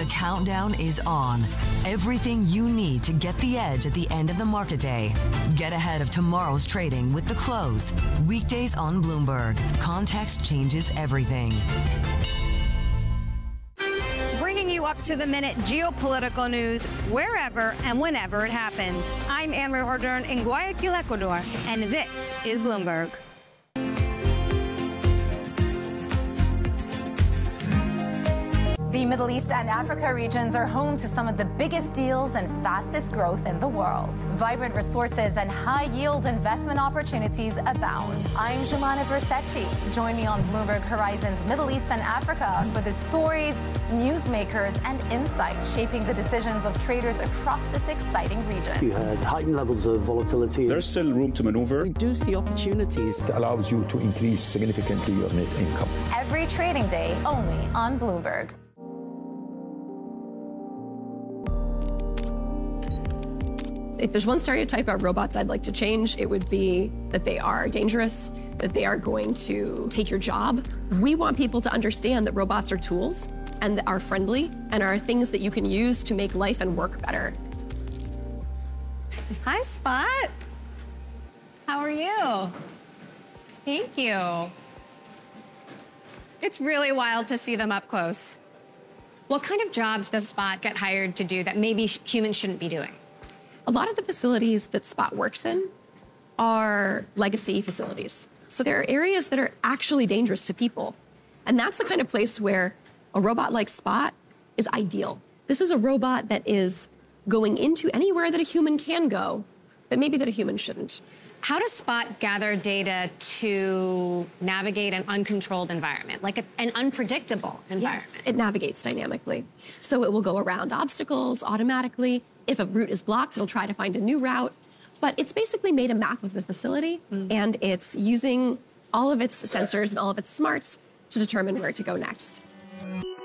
countdown is on. Everything you need to get the edge at the end of the market day. Get ahead of tomorrow's trading with The Close. Weekdays on Bloomberg. Context changes everything. Bringing you up to the minute geopolitical news wherever and whenever it happens. I'm Anne-Marie Ordern in Guayaquil, Ecuador, and this is Bloomberg. The Middle East and Africa regions are home to some of the biggest deals and fastest growth in the world. Vibrant resources and high-yield investment opportunities abound. I'm Jumana Versace. Join me on Bloomberg Horizon's Middle East and Africa for the stories, newsmakers, and insights shaping the decisions of traders across this exciting region. You had heightened levels of volatility. There's still room to maneuver. We do see opportunities. It allows you to increase significantly your net income. Every trading day, only on Bloomberg. If there's one stereotype about robots I'd like to change, it would be that they are dangerous, that they are going to take your job. We want people to understand that robots are tools and are friendly and are things that you can use to make life and work better. Hi, Spot. How are you? Thank you. It's really wild to see them up close. What kind of jobs does Spot get hired to do that maybe humans shouldn't be doing? A lot of the facilities that Spot works in are legacy facilities. So there are areas that are actually dangerous to people. And that's the kind of place where a robot like Spot is ideal. This is a robot that is going into anywhere that a human can go, but maybe that a human shouldn't. How does Spot gather data to navigate an uncontrolled environment, like an unpredictable environment? Yes, it navigates dynamically. So it will go around obstacles automatically. If a route is blocked, it'll try to find a new route. But it's basically made a map of the facility, and it's using all of its sensors and all of its smarts to determine where to go next.